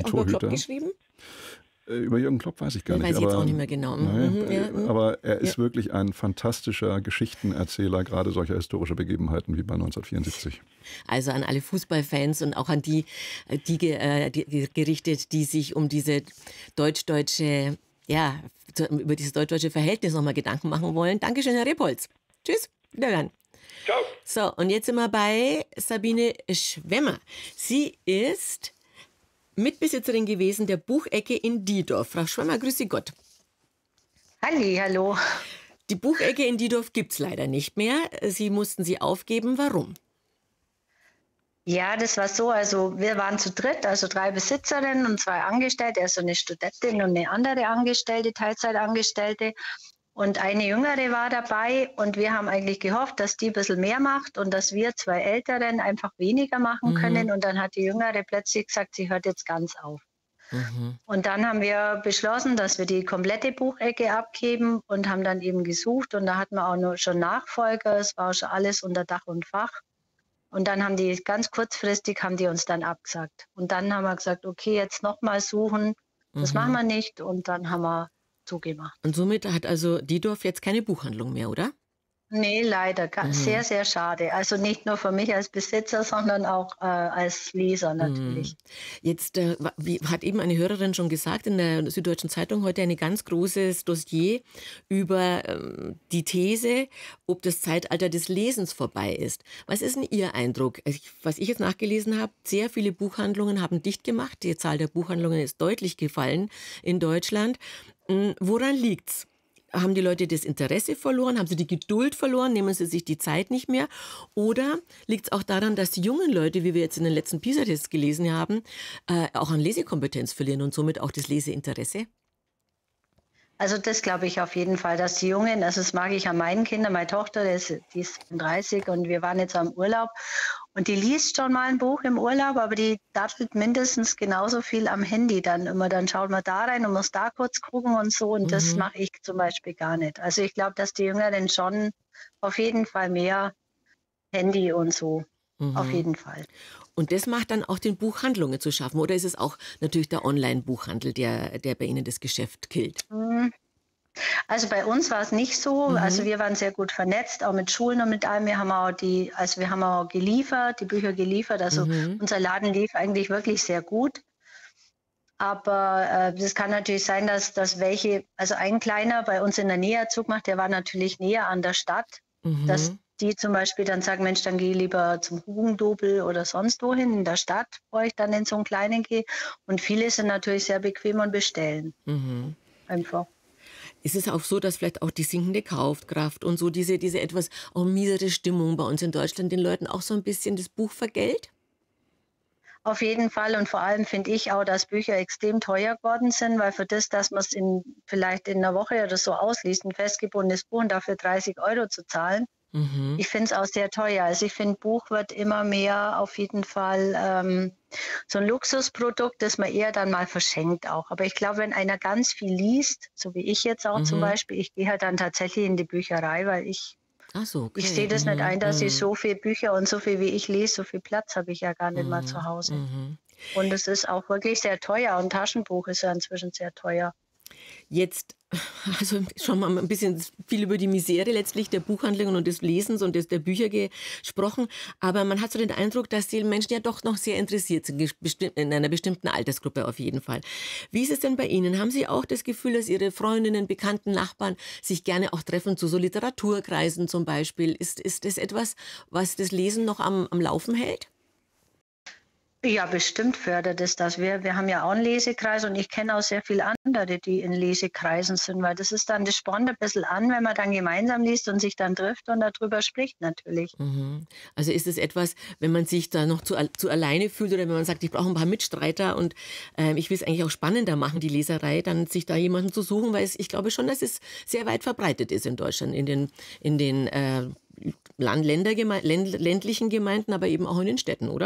die auch über Klopp Torhüter. geschrieben? Über Jürgen Klopp weiß ich gar nicht. Weiß ich jetzt aber, auch nicht mehr genau. aber er ist wirklich ein fantastischer Geschichtenerzähler, gerade solcher historischer Begebenheiten wie bei 1974. Also an alle Fußballfans und auch an die gerichtet, die sich um diese deutsch-deutsche, über dieses deutsch-deutsche Verhältnis nochmal Gedanken machen wollen. Dankeschön, Herr Rebholz. Tschüss, wiederhören. Ciao. So, und jetzt sind wir bei Sabine Schwemmer. Sie ist Mitbesitzerin gewesen der Buchecke in Diedorf. Frau Schwemmer, grüße Gott. Hallo. Die Buchecke in Diedorf gibt es leider nicht mehr. Sie mussten sie aufgeben. Warum? Ja, das war so, also wir waren zu dritt, also 3 Besitzerinnen und 2 Angestellte, also eine Studentin und eine andere Angestellte, Teilzeitangestellte. Und eine Jüngere war dabei und wir haben eigentlich gehofft, dass die ein bisschen mehr macht und dass wir 2 Älteren einfach weniger machen können. Und dann hat die Jüngere plötzlich gesagt, sie hört jetzt ganz auf. Und dann haben wir beschlossen, dass wir die komplette Buchecke abgeben und haben dann eben gesucht. Und da hatten wir auch noch schon Nachfolger, es war schon alles unter Dach und Fach. Und dann haben die ganz kurzfristig uns dann abgesagt. Und dann haben wir gesagt, okay, jetzt nochmal suchen, das machen wir nicht. Und dann haben wir zugemacht. Und somit hat also Diedorf jetzt keine Buchhandlung mehr, oder? Nee, leider. Sehr, sehr schade. Also nicht nur für mich als Besitzer, sondern auch als Leser natürlich. Jetzt hat eben eine Hörerin schon gesagt, in der Süddeutschen Zeitung heute ein ganz großes Dossier über die These, ob das Zeitalter des Lesens vorbei ist. Was ist denn Ihr Eindruck? Was ich jetzt nachgelesen habe, sehr viele Buchhandlungen haben dicht gemacht. Die Zahl der Buchhandlungen ist deutlich gefallen in Deutschland. Woran liegt's? Haben die Leute das Interesse verloren? Haben sie die Geduld verloren? Nehmen sie sich die Zeit nicht mehr? Oder liegt es auch daran, dass die jungen Leute, wie wir jetzt in den letzten PISA-Tests gelesen haben, auch an Lesekompetenz verlieren und somit auch das Leseinteresse? Also das glaube ich auf jeden Fall, dass die Jungen, also das mag ich an meinen Kindern, meine Tochter, die ist 30 und wir waren jetzt am Urlaub und die liest schon mal ein Buch im Urlaub, aber die dattelt mindestens genauso viel am Handy dann immer. Dann schaut man da rein und muss da kurz gucken und so und das mache ich zum Beispiel gar nicht. Also ich glaube, dass die Jüngeren schon auf jeden Fall mehr Handy und so, auf jeden Fall. Und das macht dann auch den Buchhandlungen zu schaffen? Oder ist es auch natürlich der Online-Buchhandel, der bei Ihnen das Geschäft killt? Also bei uns war es nicht so. Also wir waren sehr gut vernetzt, auch mit Schulen und mit allem. Wir haben auch geliefert, die Bücher geliefert. Also unser Laden lief eigentlich wirklich sehr gut. Aber das kann natürlich sein, dass also ein Kleiner bei uns in der Nähe Zug macht, der war natürlich näher an der Stadt, dass die zum Beispiel dann sagen, Mensch, dann gehe ich lieber zum Hugendubel oder sonst wohin in der Stadt, wo ich dann in so einen kleinen gehe. Und viele sind natürlich sehr bequem und bestellen. Einfach. Ist es auch so, dass vielleicht auch die sinkende Kaufkraft und so diese etwas miesere Stimmung bei uns in Deutschland den Leuten auch so ein bisschen das Buch vergällt? Auf jeden Fall und vor allem finde ich auch, dass Bücher extrem teuer geworden sind, weil für das, dass man es vielleicht in einer Woche oder so ausliest, ein festgebundenes Buch und dafür 30 € zu zahlen, ich finde es auch sehr teuer. Also ich finde, Buch wird immer mehr auf jeden Fall so ein Luxusprodukt, das man eher dann mal verschenkt auch. Aber ich glaube, wenn einer ganz viel liest, so wie ich jetzt auch zum Beispiel, ich gehe halt dann tatsächlich in die Bücherei, weil ich sehe das nicht ein, dass ich so viele Bücher und so viel wie ich lese, so viel Platz habe ich ja gar nicht mal zu Hause. Und es ist auch wirklich sehr teuer und Taschenbuch ist ja inzwischen sehr teuer. Jetzt, also schon mal ein bisschen viel über die Misere letztlich der Buchhandlungen und des Lesens und der Bücher gesprochen, aber man hat so den Eindruck, dass die Menschen ja doch noch sehr interessiert sind, in einer bestimmten Altersgruppe auf jeden Fall. Wie ist es denn bei Ihnen? Haben Sie auch das Gefühl, dass Ihre Freundinnen, Bekannten, Nachbarn sich gerne auch treffen zu so Literaturkreisen zum Beispiel? Ist das etwas, was das Lesen noch am Laufen hält? Ja, bestimmt fördert es das. Wir haben ja auch einen Lesekreis und ich kenne auch sehr viele andere, die in Lesekreisen sind, weil das ist dann, das spornt ein bisschen an, wenn man dann gemeinsam liest und sich dann trifft und darüber spricht natürlich. Also ist es etwas, wenn man sich da noch zu alleine fühlt oder wenn man sagt, ich brauche ein paar Mitstreiter und ich will es eigentlich auch spannender machen, die Leserei, dann sich da jemanden zu suchen, weil ich glaube schon, dass es sehr weit verbreitet ist in Deutschland, in den ländlichen Gemeinden, aber eben auch in den Städten, oder?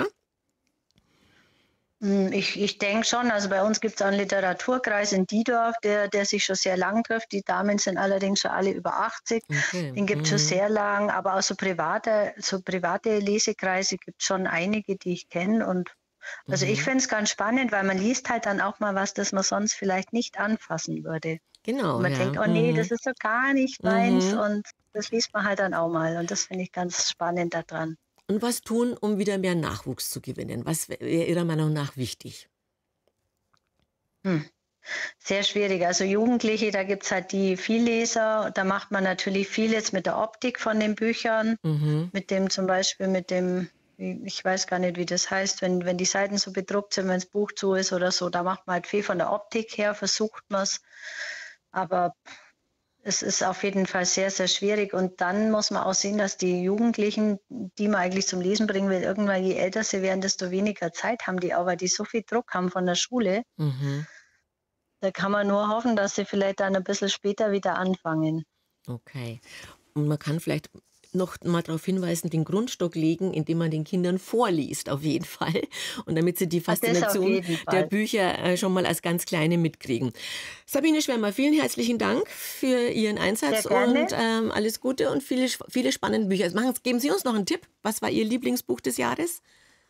Ich denke schon, also bei uns gibt es auch einen Literaturkreis in Diedorf, der sich schon sehr lang trifft. Die Damen sind allerdings schon alle über 80. Okay. Den gibt es schon sehr lang, aber auch so private Lesekreise gibt es schon einige, die ich kenne. Und Also ich finde es ganz spannend, weil man liest halt dann auch mal was, das man sonst vielleicht nicht anfassen würde. Genau, Und man ja. denkt, oh nee, das ist so gar nicht meins. Mhm. Und das liest man halt dann auch mal. Und das finde ich ganz spannend daran. Und was tun, um wieder mehr Nachwuchs zu gewinnen? Was wäre Ihrer Meinung nach wichtig? Hm. Sehr schwierig. Also Jugendliche, da gibt es halt die Vielleser. Da macht man natürlich viel jetzt mit der Optik von den Büchern. Mhm. Mit dem zum Beispiel, ich weiß gar nicht, wie das heißt, wenn die Seiten so bedruckt sind, wenn das Buch zu ist oder so, da macht man halt viel von der Optik her, versucht man es. Aber es ist auf jeden Fall sehr, sehr schwierig. Und dann muss man auch sehen, dass die Jugendlichen, die man eigentlich zum Lesen bringen will, irgendwann je älter sie werden, desto weniger Zeit haben die auch, weil die so viel Druck haben von der Schule. Mhm. Da kann man nur hoffen, dass sie vielleicht dann ein bisschen später wieder anfangen. Okay. Und man kann vielleicht noch mal darauf hinweisen, den Grundstock legen, indem man den Kindern vorliest, auf jeden Fall. Und damit sie die Das auf Faszination jeden Fall. der Bücher schon mal als ganz Kleine mitkriegen. Sabine Schwemmer, vielen herzlichen Dank für Ihren Einsatz Sehr gerne. und alles Gute und viele spannende Bücher. Geben Sie uns noch einen Tipp. Was war Ihr Lieblingsbuch des Jahres?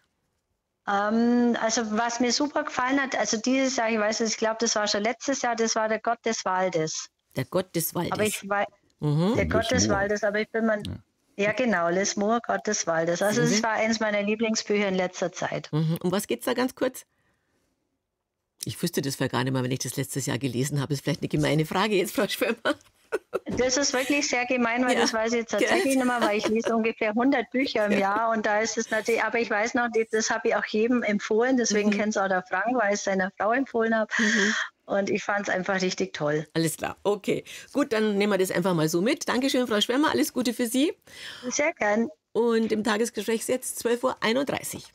Also was mir super gefallen hat, also dieses Jahr, ich weiß es, ich glaube, das war schon letztes Jahr, das war der Gott des Waldes. Der Gott des Waldes. Aber ich weiß, Mhm. der Von Gott Les des Moore. Waldes, aber ich bin mir, ja genau, Les Moore, Gott des Waldes. Also Mhm. es war eines meiner Lieblingsbücher in letzter Zeit. Mhm. Um was geht's da ganz kurz? Ich wüsste das vielleicht gar nicht mal, wenn ich das letztes Jahr gelesen habe. Ist vielleicht eine gemeine Frage jetzt, Frau Schwemmer. Das ist wirklich sehr gemein, weil Ja, das weiß ich jetzt tatsächlich nicht mehr, weil ich lese ungefähr 100 Bücher im Jahr und da ist es natürlich, aber ich weiß noch, das habe ich auch jedem empfohlen, deswegen kennt es auch der Frank, weil ich es seiner Frau empfohlen habe und ich fand es einfach richtig toll. Alles klar, okay. Gut, dann nehmen wir das einfach mal so mit. Dankeschön, Frau Schwemmer. Alles Gute für Sie. Sehr gern. Und im Tagesgespräch ist jetzt 12:31 Uhr.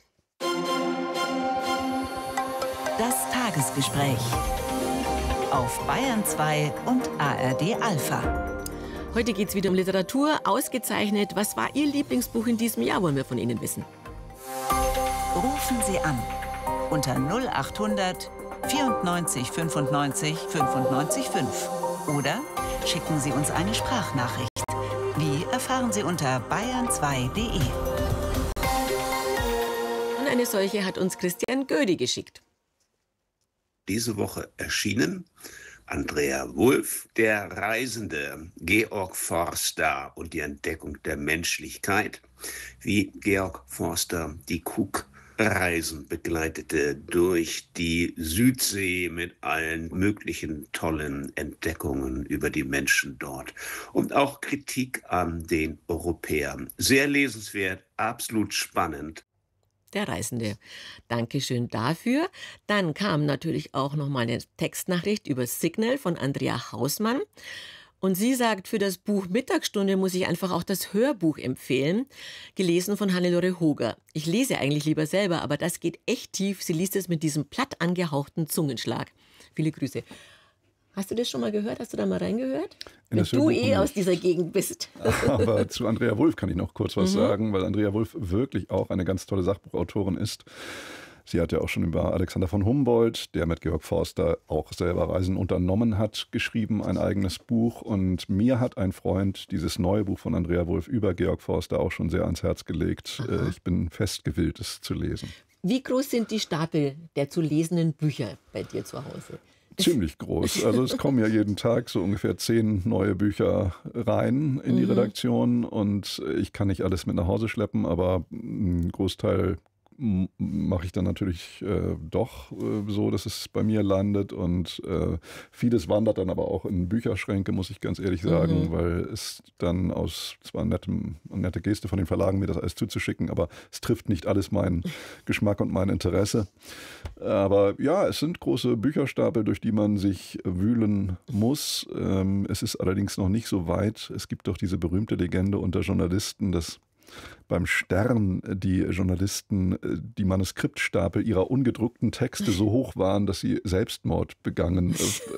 Das Tagesgespräch auf Bayern 2 und ARD Alpha. Heute geht es wieder um Literatur. Ausgezeichnet. Was war Ihr Lieblingsbuch in diesem Jahr, wollen wir von Ihnen wissen. Rufen Sie an unter 0800 94 95 95 5 oder schicken Sie uns eine Sprachnachricht. Wie erfahren Sie unter bayern2.de. Und eine solche hat uns Christian Gödi geschickt. Diese Woche erschienen Andrea Wulf, Der Reisende, Georg Forster und die Entdeckung der Menschlichkeit, wie Georg Forster die Cook-Reisen begleitete durch die Südsee mit allen möglichen tollen Entdeckungen über die Menschen dort und auch Kritik an den Europäern. Sehr lesenswert, absolut spannend. Der Reisende. Dankeschön dafür. Dann kam natürlich auch noch mal eine Textnachricht über Signal von Andrea Hausmann. Und sie sagt, für das Buch Mittagsstunde muss ich einfach auch das Hörbuch empfehlen, gelesen von Hannelore Hoger. Ich lese eigentlich lieber selber, aber das geht echt tief. Sie liest es mit diesem platt angehauchten Zungenschlag. Viele Grüße. Hast du das schon mal gehört? Hast du da mal reingehört? Wenn du aus dieser Gegend bist. Aber zu Andrea Wulf kann ich noch kurz was sagen, weil Andrea Wulf wirklich auch eine ganz tolle Sachbuchautorin ist. Sie hat ja auch schon über Alexander von Humboldt, der mit Georg Forster auch selber Reisen unternommen hat, geschrieben, ein eigenes Buch. Und mir hat ein Freund dieses neue Buch von Andrea Wulf über Georg Forster auch schon sehr ans Herz gelegt. Aha. Ich bin fest gewillt, es zu lesen. Wie groß sind die Stapel der zu lesenden Bücher bei dir zu Hause? Ziemlich groß. Also es kommen ja jeden Tag so ungefähr 10 neue Bücher rein in die Redaktion und ich kann nicht alles mit nach Hause schleppen, aber einen Großteil mache ich dann natürlich doch so, dass es bei mir landet und vieles wandert dann aber auch in Bücherschränke, muss ich ganz ehrlich sagen, weil es dann aus zwar nette Geste von den Verlagen, mir das alles zuzuschicken, aber es trifft nicht alles meinen Geschmack und mein Interesse. Aber ja, es sind große Bücherstapel, durch die man sich wühlen muss. Es ist allerdings noch nicht so weit. Es gibt doch diese berühmte Legende unter Journalisten, dass beim Stern die Journalisten die Manuskriptstapel ihrer ungedruckten Texte so hoch waren, dass sie Selbstmord begangen,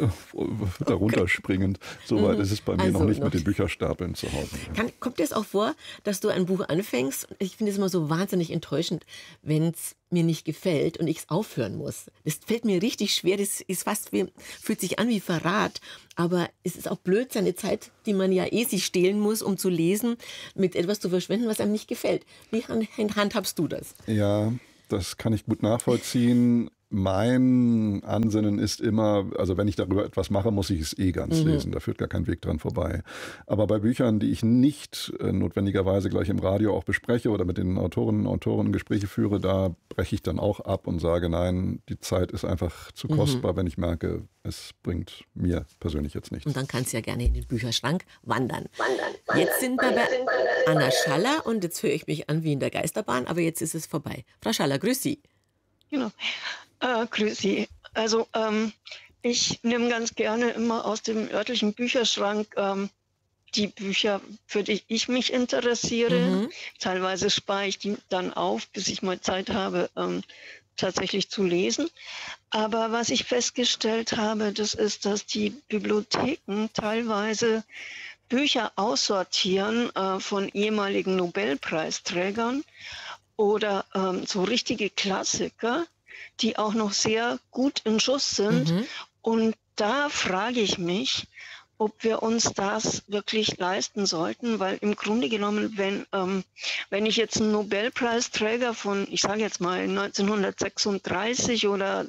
darunter springend. Soweit ist es bei mir noch nicht mit den Bücherstapeln zu Hause. Kommt es auch vor, dass du ein Buch anfängst? Ich finde es immer so wahnsinnig enttäuschend, wenn es mir nicht gefällt und ich es aufhören muss. Das fällt mir richtig schwer. Das ist fühlt sich an wie Verrat. Aber es ist auch blöd, seine Zeit, die man ja sich stehlen muss, um zu lesen, mit etwas zu verschwenden, was einem nicht gefällt. Wie handhabst du das? Ja, das kann ich gut nachvollziehen. Mein Ansinnen ist immer, also wenn ich darüber etwas mache, muss ich es ganz lesen. Da führt gar kein Weg dran vorbei. Aber bei Büchern, die ich nicht notwendigerweise gleich im Radio auch bespreche oder mit den Autorinnen und Autoren Gespräche führe, da breche ich dann auch ab und sage, nein, die Zeit ist einfach zu kostbar, wenn ich merke, es bringt mir persönlich jetzt nichts. Und dann kannst du ja gerne in den Bücherschrank wandern. Jetzt sind wir bei Anna Schaller und jetzt höre ich mich an wie in der Geisterbahn, aber jetzt ist es vorbei. Frau Schaller, grüß Sie. Genau. Grüß Sie. Also ich nehme ganz gerne immer aus dem örtlichen Bücherschrank die Bücher, für die ich mich interessiere. Teilweise spare ich die dann auf, bis ich mal Zeit habe, tatsächlich zu lesen. Aber was ich festgestellt habe, das ist, dass die Bibliotheken teilweise Bücher aussortieren von ehemaligen Nobelpreisträgern oder so richtige Klassiker, die auch noch sehr gut in Schuss sind. Und da frage ich mich, ob wir uns das wirklich leisten sollten, weil im Grunde genommen, wenn ich jetzt einen Nobelpreisträger von, ich sage jetzt mal 1936 oder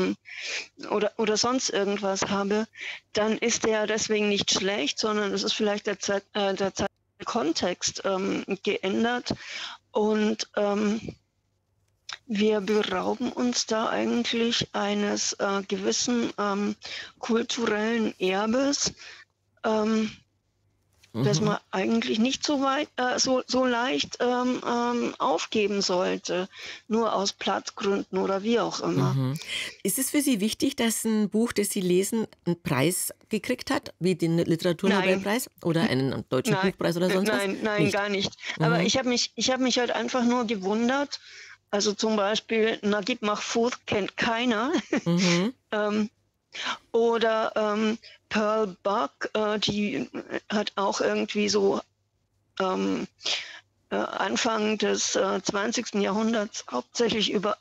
sonst irgendwas habe, dann ist der deswegen nicht schlecht, sondern es ist vielleicht der Kontext geändert und wir berauben uns da eigentlich eines gewissen kulturellen Erbes, das man eigentlich nicht so leicht aufgeben sollte, nur aus Platzgründen oder wie auch immer. Ist es für Sie wichtig, dass ein Buch, das Sie lesen, einen Preis gekriegt hat, wie den Literaturnobelpreis oder einen deutschen Buchpreis oder sonst was? Nein, nicht. Gar nicht. Aber ich hab mich halt einfach nur gewundert. Also zum Beispiel Naguib Mahfouz kennt keiner. Oder Pearl Buck, die hat auch irgendwie so Anfang des 20. Jahrhunderts hauptsächlich über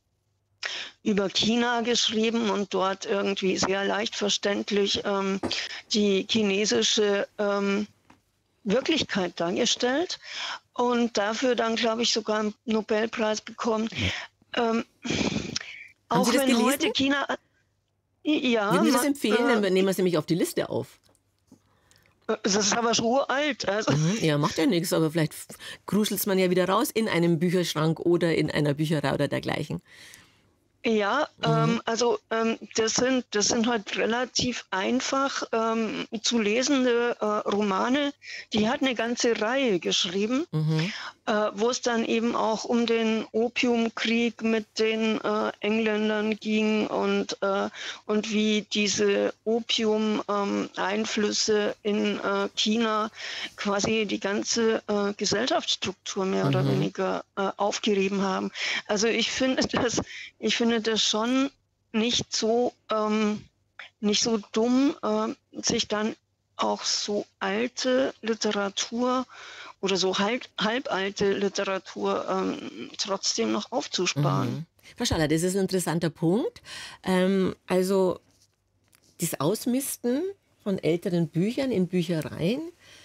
China geschrieben und dort irgendwie sehr leicht verständlich die chinesische Wirklichkeit dargestellt. Und dafür dann, glaube ich, sogar einen Nobelpreis bekommen. Haben auch Sie das wenn gelesen? heute China... Ja. Würden Sie das empfehlen? Dann nehmen wir es nämlich auf die Liste auf. Das ist aber schon uralt. Also. Ja, macht ja nichts, aber vielleicht gruschelt man ja wieder raus in einem Bücherschrank oder in einer Bücherei oder dergleichen. Ja, also das sind halt relativ einfach zu lesende Romane. Die hat eine ganze Reihe geschrieben, wo es dann eben auch um den Opiumkrieg mit den Engländern ging und wie diese Opium-Einflüsse in China quasi die ganze Gesellschaftsstruktur mehr oder weniger aufgerieben haben. Also ich finde das schon nicht so dumm, sich dann auch so alte Literatur oder so halbalte Literatur trotzdem noch aufzusparen. Frau Schaller, das ist ein interessanter Punkt. Also das Ausmisten von älteren Büchern in Büchereien,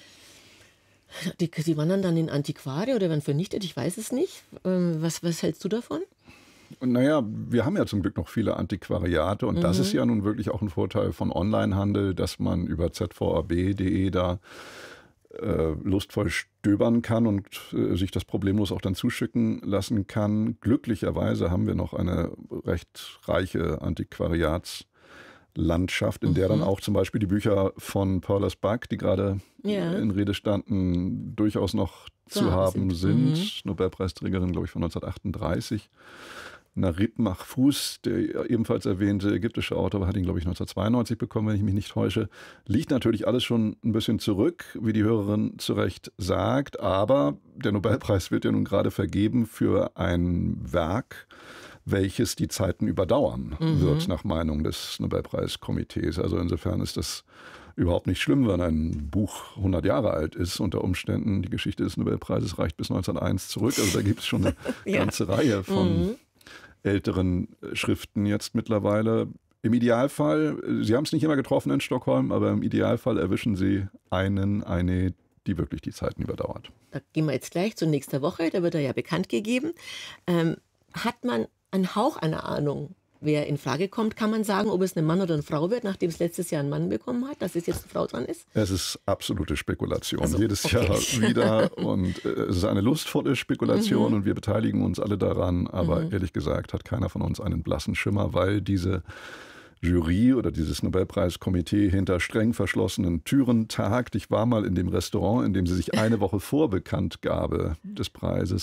die wandern dann in Antiquare oder werden vernichtet, ich weiß es nicht. Was hältst du davon? Naja, wir haben ja zum Glück noch viele Antiquariate und das ist ja nun wirklich auch ein Vorteil von Onlinehandel, dass man über zvab.de da lustvoll stöbern kann und sich das problemlos auch dann zuschicken lassen kann. Glücklicherweise haben wir noch eine recht reiche Antiquariatslandschaft, in der dann auch zum Beispiel die Bücher von Paula Buck, die gerade in Rede standen, durchaus noch zu haben sind. Nobelpreisträgerin, glaube ich, von 1938. Naguib Mahfouz, der ebenfalls erwähnte ägyptische Autor, hat ihn, glaube ich, 1992 bekommen, wenn ich mich nicht täusche. Liegt natürlich alles schon ein bisschen zurück, wie die Hörerin zu Recht sagt, aber der Nobelpreis wird ja nun gerade vergeben für ein Werk, welches die Zeiten überdauern wird, nach Meinung des Nobelpreiskomitees. Also insofern ist das überhaupt nicht schlimm, wenn ein Buch 100 Jahre alt ist. Unter Umständen, die Geschichte des Nobelpreises reicht bis 1901 zurück. Also da gibt es schon eine ganze Reihe von älteren Schriften jetzt mittlerweile. Im Idealfall, Sie haben es nicht immer getroffen in Stockholm, aber im Idealfall erwischen Sie eine, die wirklich die Zeiten überdauert. Da gehen wir jetzt gleich zu nächster Woche, da wird er ja bekannt gegeben. hat man einen Hauch einer Ahnung, wer in Frage kommt? Kann man sagen, ob es ein Mann oder eine Frau wird, nachdem es letztes Jahr ein Mann bekommen hat, dass es jetzt eine Frau dran ist? Es ist absolute Spekulation. Also, jedes okay. Jahr wieder. Und es ist eine lustvolle Spekulation und wir beteiligen uns alle daran. Aber ehrlich gesagt hat keiner von uns einen blassen Schimmer, weil diese Jury oder dieses Nobelpreiskomitee hinter streng verschlossenen Türen tagt. Ich war mal in dem Restaurant, in dem sie sich eine Woche vor Bekanntgabe des Preises